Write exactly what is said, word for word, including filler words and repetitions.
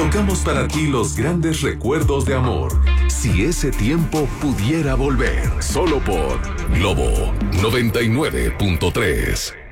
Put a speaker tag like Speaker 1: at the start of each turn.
Speaker 1: tocamos para ti los grandes recuerdos de amor. Si ese tiempo pudiera volver. Solo por Globo noventa y nueve punto tres.